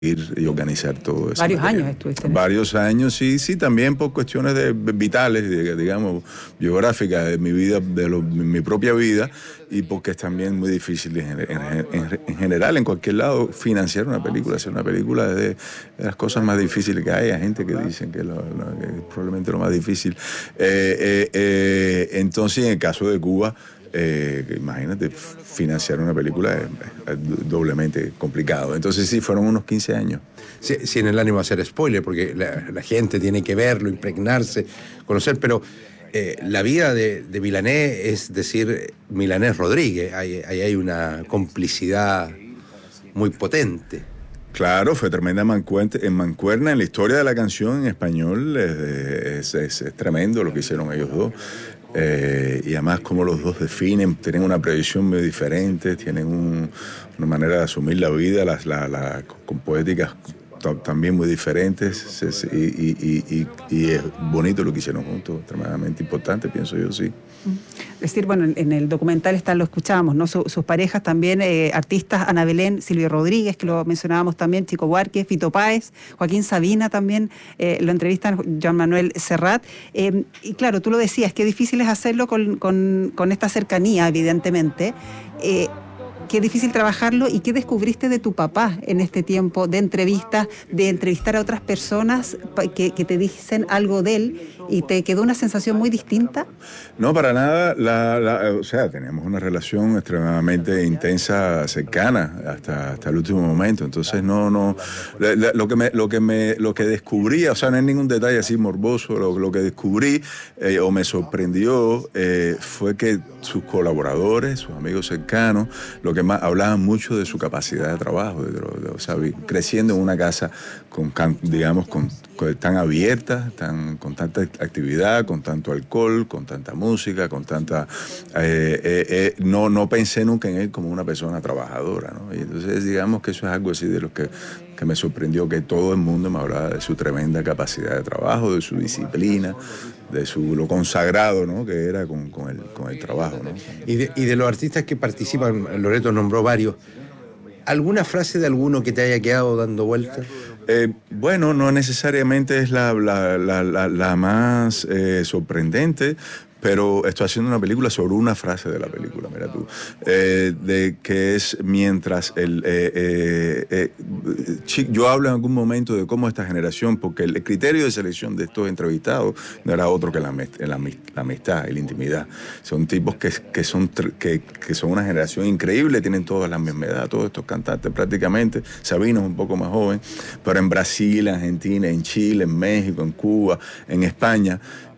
y organizar todo eso. Varios años estuviste en eso. Varios años, sí, también por cuestiones vitales, digamos, biográficas de mi vida, mi propia vida, y porque es también muy difícil en general, en cualquier lado, financiar una película. Hacer una película es de las cosas más difíciles que hay. Hay gente que dicen que es probablemente lo más difícil. Entonces, en el caso de Cuba, imagínate, financiar una película es doblemente complicado. Entonces sí, fueron unos 15 años. Sin el ánimo de hacer spoiler, porque la gente tiene que verlo, impregnarse, conocer, pero la vida de Milanés, es decir, Milanés Rodríguez, ahí hay una complicidad muy potente. Claro, fue tremenda mancuerna en la historia de la canción en español. Es tremendo lo que hicieron ellos dos. Y además como los dos tienen una previsión muy diferente, tienen una manera de asumir la vida, con poéticas también muy diferentes, y es bonito lo que hicieron juntos, extremadamente importante, pienso yo, sí. Es decir, bueno, en el documental lo escuchábamos, ¿no? Sus parejas también, artistas, Ana Belén, Silvio Rodríguez, que lo mencionábamos también, Chico Buarque, Fito Páez, Joaquín Sabina también, lo entrevistan Joan Manuel Serrat. Y claro, tú lo decías, qué difícil es hacerlo con esta cercanía, evidentemente. Qué difícil trabajarlo, y qué descubriste de tu papá en este tiempo de entrevistas, de entrevistar a otras personas que te dicen algo de él, y te quedó una sensación muy distinta. No, para nada. O sea, teníamos una relación extremadamente intensa, cercana, hasta el último momento. Entonces, lo que descubrí, o sea, no hay ningún detalle así morboso. Lo que descubrí o me sorprendió fue que sus colaboradores, sus amigos cercanos, lo que más hablaban mucho de su capacidad de trabajo, o sea, creciendo en una casa tan abierta, con tanta actividad, con tanto alcohol, con tanta música, con tanta... no pensé nunca en él como una persona trabajadora, ¿no? Y entonces digamos que eso es algo así de lo que me sorprendió, que todo el mundo me hablaba de su tremenda capacidad de trabajo, de su disciplina, de lo consagrado, ¿no?, que era con el trabajo, ¿no? Y de los artistas que participan, Loreto nombró varios, ¿alguna frase de alguno que te haya quedado dando vueltas? Bueno, no necesariamente es la más sorprendente, pero estoy haciendo una película sobre una frase de la película, mira tú, de que es mientras yo hablo en algún momento de cómo esta generación, porque el criterio de selección de estos entrevistados no era otro que la amistad y la intimidad. Son tipos que son una generación increíble, tienen todas la misma edad, todos estos cantantes prácticamente. Sabino es un poco más joven, pero en Brasil, en Argentina, en Chile, en México, en Cuba, en España,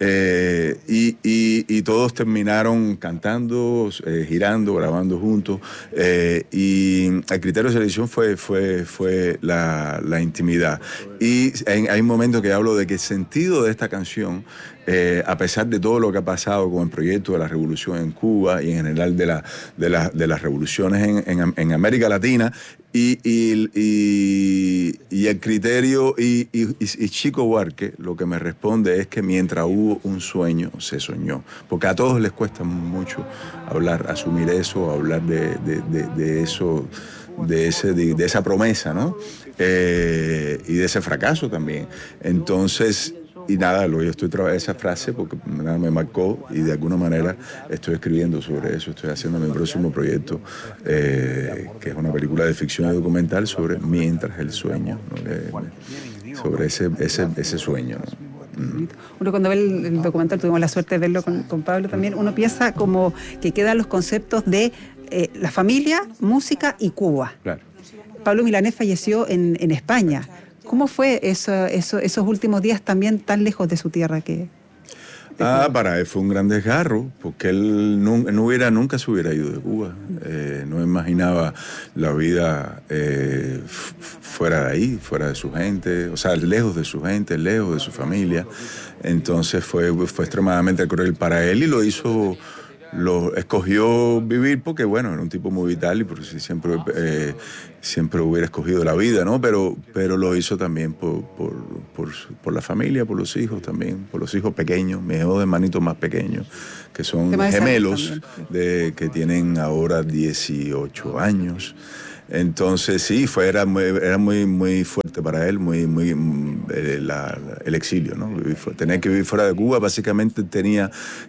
y todos terminaron cantando, girando, grabando juntos, y el criterio de selección fue la intimidad. Y hay un momento que hablo de que el sentido de esta canción, a pesar de todo lo que ha pasado con el proyecto de la revolución en Cuba y en general de las revoluciones en América Latina, y el criterio, y Chico Buarque lo que me responde es que mientras hubo un sueño, se soñó. Porque a todos les cuesta mucho asumir eso, hablar de eso, de esa promesa, ¿no? Y de ese fracaso también. Entonces, y nada, yo estoy trabajando esa frase porque nada, me marcó, y de alguna manera estoy escribiendo sobre eso. Estoy haciendo mi próximo proyecto, que es una película de ficción y documental sobre Mientras el sueño, ¿no? Sobre ese sueño, ¿no? Uno cuando ve el documental, tuvimos la suerte de verlo con Pablo también, uno piensa como que quedan los conceptos de la familia, música y Cuba. Claro. Pablo Milanés falleció en España. ¿Cómo fue esos últimos días también tan lejos de su tierra? Para él fue un gran desgarro, porque él nunca se hubiera ido de Cuba. No imaginaba la vida fuera de ahí, fuera de su gente, o sea, lejos de su gente, lejos de su familia. Entonces fue extremadamente cruel para él, y lo escogió vivir porque, bueno, era un tipo muy vital, y porque siempre hubiera escogido la vida, ¿no? Pero lo hizo también por la familia, por los hijos también, por los hijos pequeños, mis dos hermanitos más pequeños, que son gemelos, que tienen ahora 18 años. Entonces sí, era muy fuerte para él, el exilio, ¿no? Tenía que vivir fuera de Cuba, básicamente tenía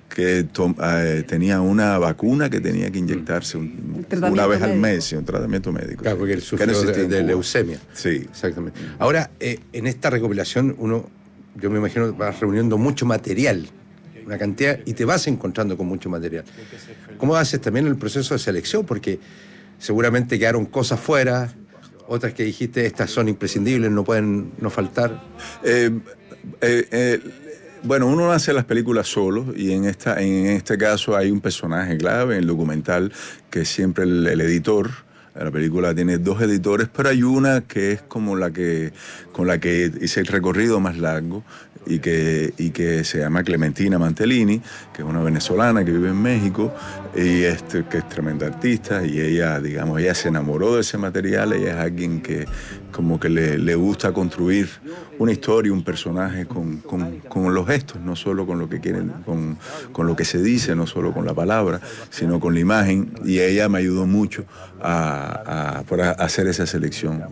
una vacuna que tenía que inyectarse una vez al mes, un tratamiento médico. Claro, porque él sufrió de leucemia. Sí. Exactamente. Ahora, en esta recopilación yo me imagino, vas reuniendo mucho material, una cantidad, y te vas encontrando con mucho material. ¿Cómo haces también el proceso de selección? Porque seguramente quedaron cosas fuera, otras que dijiste, estas son imprescindibles, no pueden no faltar. Bueno, uno hace las películas solo, y en este caso hay un personaje clave en el documental, que es siempre el editor. La película tiene 2 editores, pero hay una que es como con la que hice el recorrido más largo, y que se llama Clementina Mantellini, que es una venezolana que vive en México, y que es tremenda artista, y ella se enamoró de ese material. Ella es alguien que como que le gusta construir una historia, un personaje con los gestos, no solo con lo que quieren, con lo que se dice, no solo con la palabra, sino con la imagen, y ella me ayudó mucho a hacer esa selección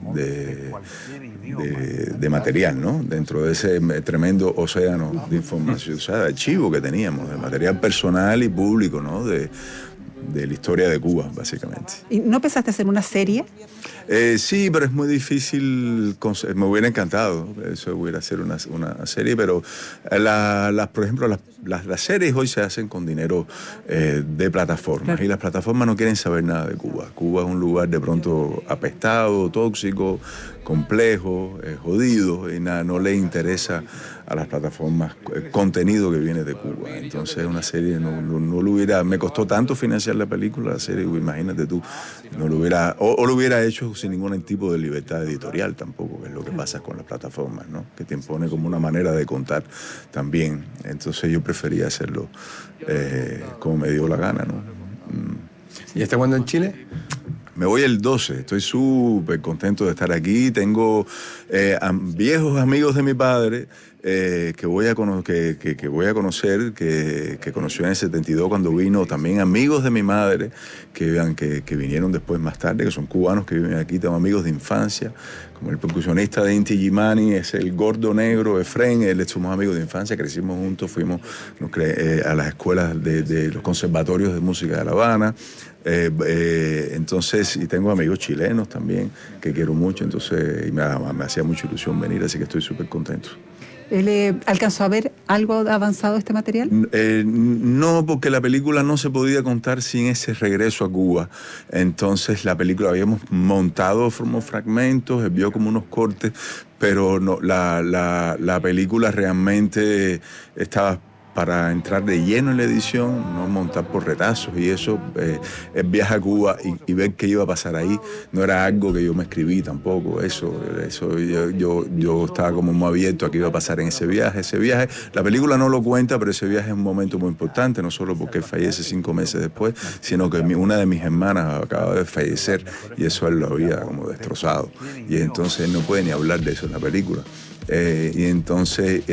de material, ¿no? Dentro de ese tremendo océano de información, o sea, de archivo que teníamos, de material personal y público, ¿no? De la historia de Cuba, básicamente. ¿Y no pensaste hacer una serie? Sí, pero es muy difícil. Me hubiera encantado, eso hubiera sido una serie, pero por ejemplo, las series hoy se hacen con dinero de plataformas, claro. Y las plataformas no quieren saber nada de Cuba. Cuba es un lugar de pronto apestado, tóxico, complejo, jodido, y nada, no le interesa a las plataformas contenido que viene de Cuba. Entonces una serie no lo hubiera, me costó tanto financiar la película, la serie, imagínate tú, no lo hubiera, o lo hubiera hecho sin ningún tipo de libertad editorial tampoco, que es lo que pasa con las plataformas, ¿no? Que te impone como una manera de contar también. Entonces yo prefería hacerlo como me dio la gana, ¿no? ¿Y hasta cuándo en Chile? Me voy el 12, estoy súper contento de estar aquí. Tengo viejos amigos de mi padre que voy a conocer, que conoció en el 72 cuando vino. También amigos de mi madre que vinieron después más tarde, que son cubanos que viven aquí. Tengo amigos de infancia, como el percusionista de Inti Gimani, es el gordo negro, Efren. Él somos amigos de infancia, crecimos juntos, fuimos a las escuelas de los conservatorios de música de La Habana. Entonces, y tengo amigos chilenos también que quiero mucho, entonces me hacía mucha ilusión venir, así que estoy súper contento. ¿Alcanzó a ver algo avanzado este material? No, porque la película no se podía contar sin ese regreso a Cuba. Entonces la película habíamos montado fragmentos, vio como unos cortes, pero no, la película realmente estaba para entrar de lleno en la edición, no montar por retazos, y eso, el viaje a Cuba y ver qué iba a pasar ahí, no era algo que yo me escribí tampoco, eso yo estaba como muy abierto a qué iba a pasar en ese viaje. La película no lo cuenta, pero ese viaje es un momento muy importante, no solo porque él fallece 5 meses después, sino que una de mis hermanas acaba de fallecer, y eso él lo había como destrozado, y entonces él no puede ni hablar de eso en la película, y entonces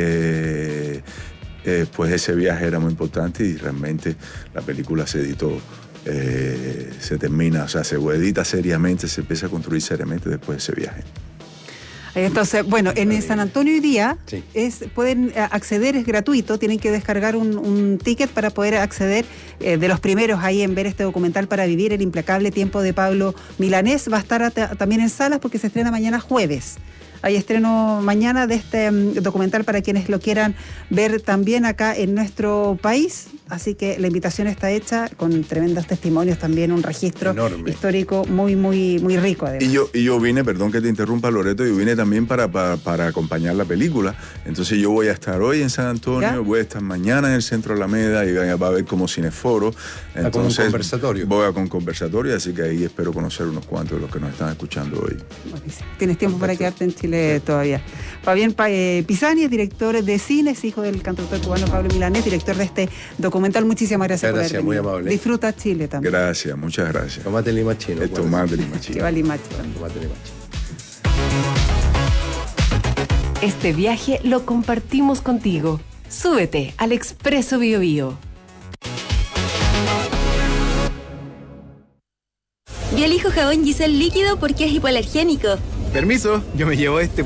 pues ese viaje era muy importante, y realmente la película se editó, se termina, o sea, se edita seriamente, se empieza a construir seriamente después de ese viaje. Entonces, bueno, en San Antonio hoy día sí, pueden acceder, es gratuito, tienen que descargar un ticket para poder acceder, de los primeros ahí en ver este documental Para vivir el implacable tiempo de Pablo Milanés. Va a estar también en salas porque se estrena mañana jueves. Hay estreno mañana de este documental para quienes lo quieran ver también acá en nuestro país. Así que la invitación está hecha con tremendos testimonios también, un registro enorme, histórico muy, muy, muy rico. Además. Y yo vine, perdón que te interrumpa, Loreto, yo vine también para acompañar la película. Entonces yo voy a estar hoy en San Antonio, ¿ya? Voy a estar mañana en el Centro Alameda y va a haber como cineforo. Entonces, con un conversatorio. Voy con conversatorio, así que ahí espero conocer unos cuantos de los que nos están escuchando hoy. Tienes tiempo para quedarte en Chile todavía. Fabián Pisani es director de cine, es hijo del cantautor cubano Pablo Milanés, director de este documental. Muchísimas gracias por haber venido. Muy amable. Disfruta Chile también. Gracias, muchas gracias. Tomate limachino. Tomate limachino. Que va limacho. Tomate limachino. Este viaje lo compartimos contigo. Súbete al Expreso Bio Bio. Yo elijo jabón Giselle líquido porque es hipoalergénico. Permiso, yo me llevo este